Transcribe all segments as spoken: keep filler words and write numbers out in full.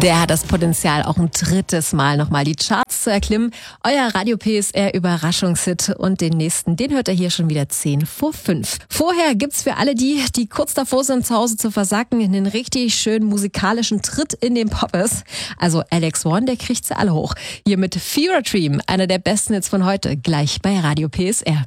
Der hat das Potenzial, auch ein drittes Mal nochmal die Charts zu erklimmen. Euer Radio P S R Überraschungshit und den nächsten, den hört ihr hier schon wieder zehn vor fünf. Vorher gibt's für alle die, die kurz davor sind, zu Hause zu versacken, einen richtig schönen musikalischen Tritt in den Poppes. Also Alex One, der kriegt sie alle hoch. Hier mit Fever Dream, einer der besten Hits von heute, gleich bei Radio P S R.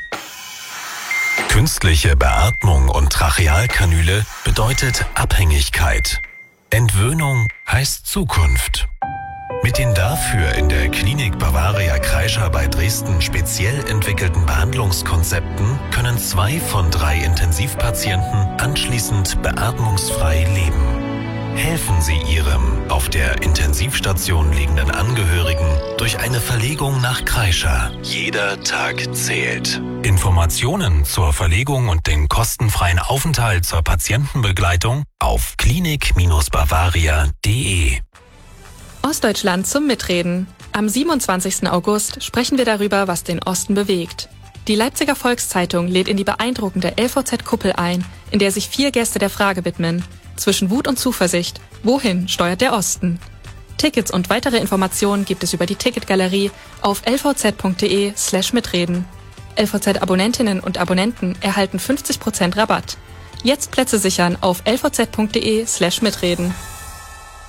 Künstliche Beatmung und Trachealkanüle bedeutet Abhängigkeit. Entwöhnung heißt Zukunft. Mit den dafür in der Klinik Bavaria Kreischer bei Dresden speziell entwickelten Behandlungskonzepten können zwei von drei Intensivpatienten anschließend beatmungsfrei leben. Helfen Sie Ihrem auf der Intensivstation liegenden Angehörigen durch eine Verlegung nach Kreischer. Jeder Tag zählt. Informationen zur Verlegung und den kostenfreien Aufenthalt zur Patientenbegleitung auf klinik Bavaria punkt de. Ostdeutschland zum Mitreden. Am siebenundzwanzigsten August sprechen wir darüber, was den Osten bewegt. Die Leipziger Volkszeitung lädt in die beeindruckende L V Z-Kuppel ein, in der sich vier Gäste der Frage widmen: Zwischen Wut und Zuversicht, wohin steuert der Osten? Tickets und weitere Informationen gibt es über die Ticketgalerie auf l v z punkt de slash mitreden. L V Z-Abonnentinnen und Abonnenten erhalten fünfzig Prozent Rabatt. Jetzt Plätze sichern auf l v z punkt de slash mitreden.